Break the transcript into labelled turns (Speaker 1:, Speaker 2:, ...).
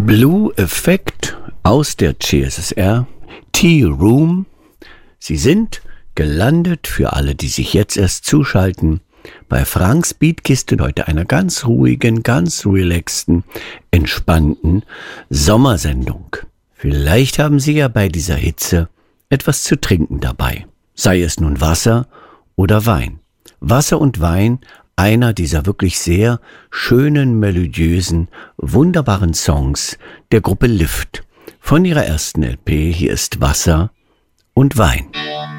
Speaker 1: Blue Effect aus der CSSR, Tea Room. Sie sind gelandet, für alle, die sich jetzt erst zuschalten, bei Franks Beatkiste, heute einer ganz ruhigen, ganz relaxten, entspannten Sommersendung. Vielleicht haben Sie ja bei dieser Hitze etwas zu trinken dabei, sei es nun Wasser oder Wein. Wasser und Wein, einer dieser wirklich sehr schönen, melodiösen, wunderbaren Songs der Gruppe Lift. Von ihrer ersten LP, hier ist Wasser und Wein.